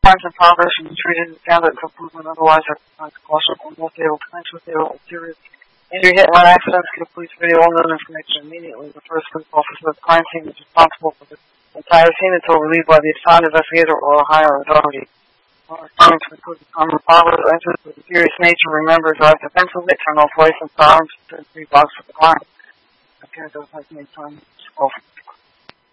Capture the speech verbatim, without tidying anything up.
signs of progress and treated candidates for improvement, otherwise recognize caution or not able to potential fatal or serious injury, hit, run accidents, get a police video, all known information immediately. The first police officer of the crime team is responsible for the entire team until relieved by the assigned investigator or a higher authority. Time to include the common progress enters with a serious nature. Remember, drive defensively, turn off lights and sirens, to three blocks of the crime. Okay, those have made time.